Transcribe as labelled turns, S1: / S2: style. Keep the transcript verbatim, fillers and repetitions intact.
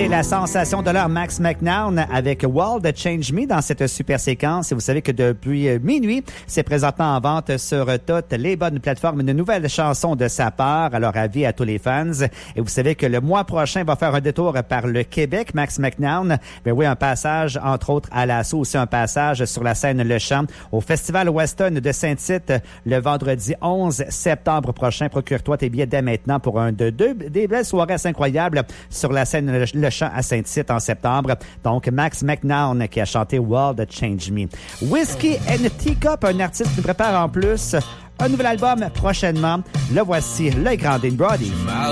S1: C'est la sensation de l'heure Max McNown avec World Change Me dans cette super séquence. Et vous savez que depuis minuit, c'est présentement en vente sur toutes les bonnes plateformes une nouvelle chanson de sa part. Alors, avis à tous les fans. Et vous savez que le mois prochain va faire un détour par le Québec, Max McNown. Ben oui, un passage, entre autres, à l'assaut, aussi un passage sur la scène Le Champ au Festival Weston de Saint-Tite le vendredi onze septembre prochain. Procure-toi tes billets dès maintenant pour un de deux des belles soirées assez incroyables sur la scène Le, Le Champ à Saint-Tite en septembre. Donc, Max McNown qui a chanté World Change Me. Whiskey and Teacup, un artiste qui nous prépare en plus un nouvel album prochainement. Le voici, le grand Dean Brody.